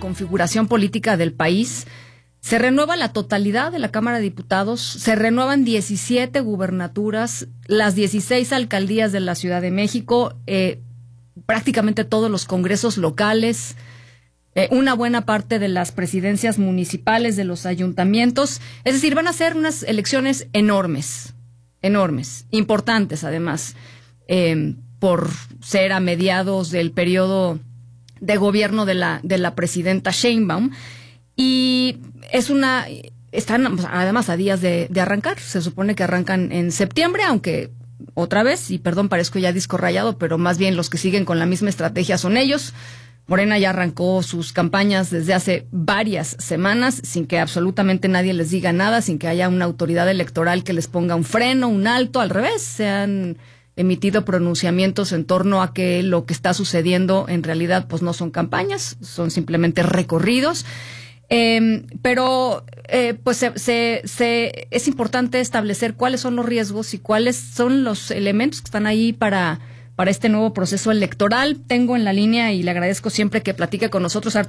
configuración política del país. Se renueva la totalidad de la Cámara de Diputados, se renuevan 17 gubernaturas, las 16 alcaldías de la Ciudad de México, prácticamente todos los congresos locales, una buena parte de las presidencias municipales de los ayuntamientos. Es decir, van a ser unas elecciones enormes, importantes además, por ser a mediados del periodo de gobierno de la presidenta Sheinbaum. Y están además a días de arrancar. Se supone que arrancan en septiembre, aunque otra vez, y perdón, parezco ya disco rayado, pero más bien los que siguen con la misma estrategia son ellos. Morena ya arrancó sus campañas desde hace varias semanas, sin que absolutamente nadie les diga nada, sin que haya una autoridad electoral que les ponga un freno, un alto. Al revés, se han emitido pronunciamientos en torno a que lo que está sucediendo en realidad pues no son campañas, son simplemente recorridos. Pero es importante establecer cuáles son los riesgos y cuáles son los elementos que están ahí para este nuevo proceso electoral. Tengo en la línea, y le agradezco siempre que platique con nosotros,